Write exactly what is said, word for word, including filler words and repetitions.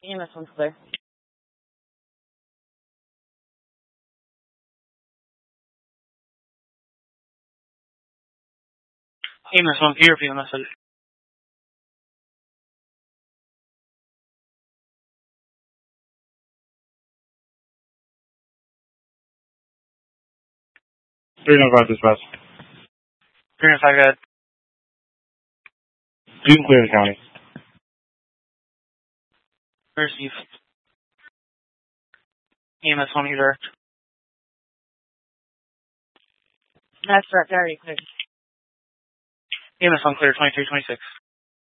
E M S one's clear. E M S one, can you repeat the message? three nine five dispatch. three nine five, go ahead. You can clear the county. Receive. E M S one, you direct. That's direct, already cleared. E M S one clear, twenty-three twenty-six.